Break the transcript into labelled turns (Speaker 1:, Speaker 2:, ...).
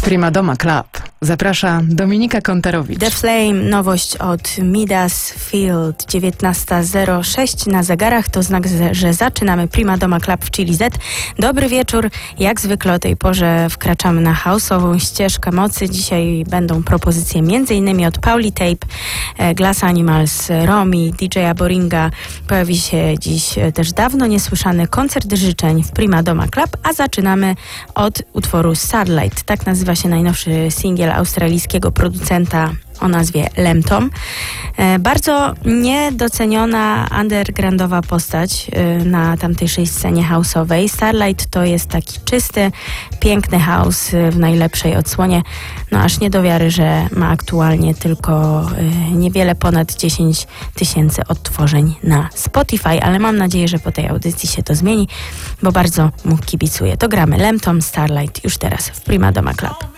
Speaker 1: Prima Doma Club. Zaprasza Dominika Konterowicz.
Speaker 2: The Flame, nowość od Midas Field, 19:06 na zegarach. To znak, że zaczynamy Prima Doma Club w Chili Z. Dobry wieczór. Jak zwykle o tej porze wkraczamy na house'ową ścieżkę mocy. Dzisiaj będą propozycje m.in. od Pauli Tape, Glass Animals, Romi, DJ-a Boringa. Pojawi się dziś też dawno niesłyszany koncert życzeń w Prima Doma Club, a zaczynamy od utworu Starlight. Tak nazywa się najnowszy singiel australijskiego producenta o nazwie Lemtom. Bardzo niedoceniona undergroundowa postać na tamtejszej scenie house'owej. Starlight to jest taki czysty, piękny house w najlepszej odsłonie. No aż nie do wiary, że ma aktualnie tylko niewiele ponad 10 000 odtworzeń na Spotify, ale mam nadzieję, że po tej audycji się to zmieni, bo bardzo mu kibicuję. To gramy Lemtom, Starlight już teraz w Prima Doma Club.